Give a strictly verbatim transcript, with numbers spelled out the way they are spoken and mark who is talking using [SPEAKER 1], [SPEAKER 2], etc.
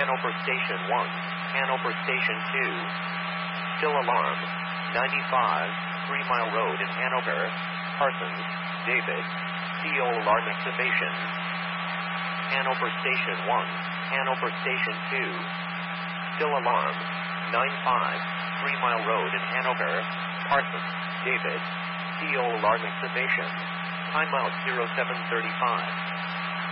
[SPEAKER 1] Hanover Station one, Hanover Station two. Still alarm. ninety-five, Three Mile Road in Hanover. Parsons, David. C O alarm activation. Hanover Station one, Hanover Station two. Still alarm. ninety-five, Three Mile Road in Hanover. Parsons, David. C O alarm activation. Timeout zero seven thirty-five.